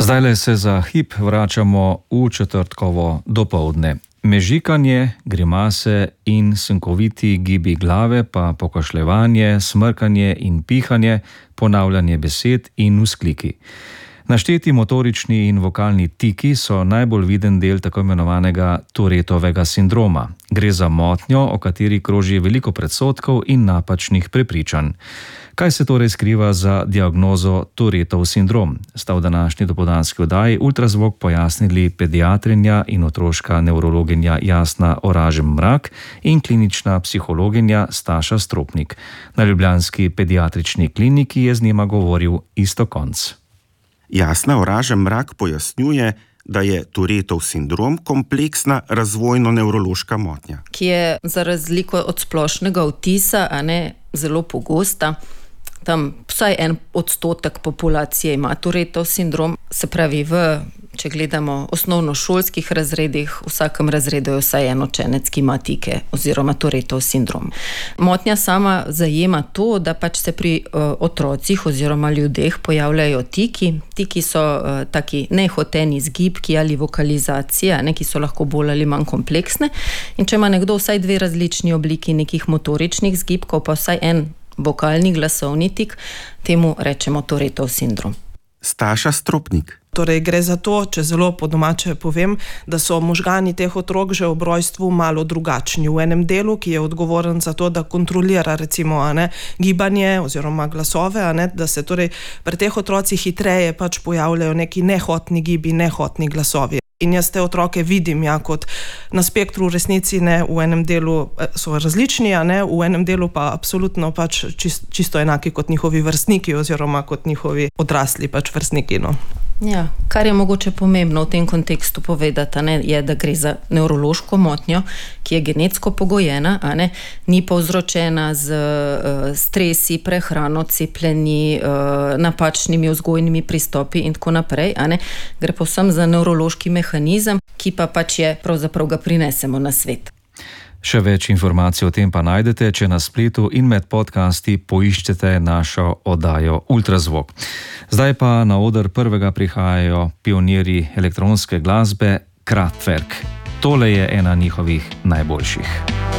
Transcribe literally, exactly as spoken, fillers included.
Zdajle se za hip vračamo v četrtkovo dopoldne. Mežikanje, grimase in sunkoviti gibi glave, pa pokašljevanje, smrkanje in pihanje, ponavljanje besed in vzkliki. Našteti motorični in vokalni tiki so najbolj viden del tako imenovanega Tourettovega sindroma. Gre za motnjo, o kateri kroži veliko predsodkov in napačnih prepričanj. Kaj se torej skriva za diagnozo Tourettov sindrom? Sta v današnji dopoldanski oddaji Ultrazvok pojasnili pediatrinja in otroška nevrologinja Jasna Oražem-Mrak in klinična psihologinja Staša Stropnik. Na ljubljanski pediatrični kliniki je z njima govoril Iztok Konc. Jasna Oražem-Mrak pojasnjuje, da je Tourettov sindrom kompleksna razvojno-nevrološka motnja, ki je za razliko od splošnega avtisa, a ne zelo pogosta. Tam vsaj en odstotek populacije ima Tourettov sindrom, se pravi v, če gledamo osnovnošolskih razredih, v vsakem razredu je vsaj en učenec, ki ima tike oziroma Tourettov sindrom. Motnja sama zajema to, da pač se pri uh, otrocih oziroma ljudeh pojavljajo tiki. Tiki so uh, taki nehoteni zgibki ali vokalizacije, ne, ki so lahko bolj ali manj kompleksne. In če ima nekdo vsaj dve različni obliki nekih motoričnih zgibkov, pa vsaj en vokalni glasovni tik, temu rečemo Tourettov sindrom. Staša Stropnik. Torej gre za to, če zelo po domače povem, da so možgani teh otrok že ob rojstvu malo drugačni. V enem delu, ki je odgovoren za to, da kontrolira recimo a ne, gibanje oziroma glasove, a ne, da se torej pri teh otrocih hitreje pač pojavljajo neki nehotni gibi, nehotni glasovi. In jaz te otroke vidim, ja, kot na spektru v resnici, ne, v enem delu so različni, a ne, v enem delu pa absolutno pač čist, čisto enaki kot njihovi vrstniki oziroma kot njihovi odrasli pač vrstniki, no. Ja, kar je mogoče pomembno v tem kontekstu povedati, ne, je, da gre za nevrološko motnjo, ki je genetsko pogojena, a ne, ni povzročena z uh, stresi, prehrano, cepljenji, uh, napačnimi vzgojnimi pristopi in tako naprej, a ne. Gre povsem za nevrološki mehanizem, ki pa pač je, pravzaprav ga prinesemo na svet. Še več informacij o tem pa najdete, če na spletu in med podcasti poiščete našo oddajo Ultrazvok. Zdaj pa na oder prvega prihajajo pionirji elektronske glasbe Kraftwerk. Tole je ena njihovih najboljših.